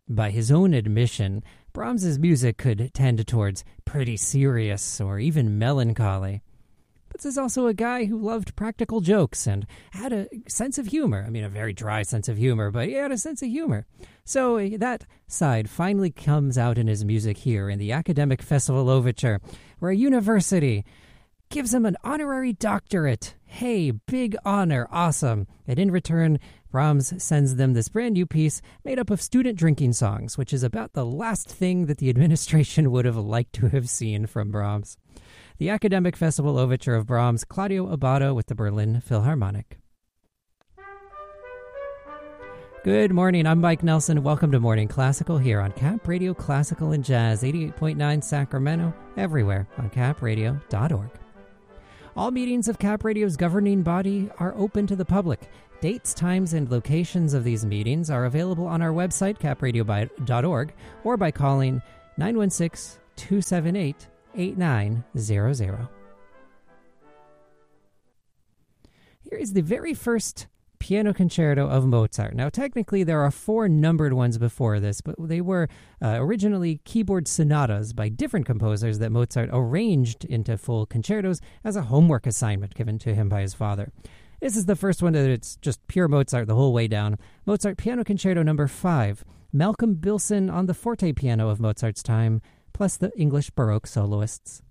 By his own admission, Brahms's music could tend towards pretty serious or even melancholy. But this is also a guy who loved practical jokes and had a sense of humor. I mean, a very dry sense of humor, but he had a sense of humor. So that side finally comes out in his music here in the Academic Festival Overture, where a university gives him an honorary doctorate. Hey, big honor, awesome. And in return, Brahms sends them this brand new piece made up of student drinking songs, which is about the last thing that the administration would have liked to have seen from Brahms. The Academic Festival Overture of Brahms, Claudio Abbado with the Berlin Philharmonic. Good morning, I'm Mike Nelson. Welcome to Morning Classical here on Cap Radio Classical and Jazz, 88.9 Sacramento, everywhere on capradio.org. All meetings of Cap Radio's governing body are open to the public. Dates, times, and locations of these meetings are available on our website, capradio.org, or by calling 916-278-8900. Here is the very first piano concerto of Mozart. Now, technically, there are 4 numbered ones before this, but they were originally keyboard sonatas by different composers that Mozart arranged into full concertos as a homework assignment given to him by his father. This is the first one that it's just pure Mozart the whole way down. Mozart Piano Concerto No. 5, Malcolm Bilson on the forte piano of Mozart's time, plus the English Baroque soloists.